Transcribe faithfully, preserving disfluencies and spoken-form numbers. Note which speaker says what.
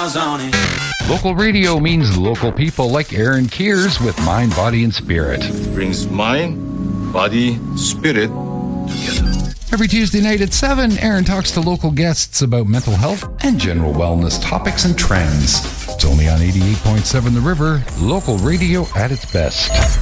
Speaker 1: miles on it.
Speaker 2: Local radio means local people like Aaron Keers with Mind, Body, and Spirit.
Speaker 3: Brings mind, body, spirit together.
Speaker 2: Every Tuesday night at seven, Aaron talks to local guests about mental health and general wellness topics and trends. It's only on eighty-eight point seven The River, local radio at its best.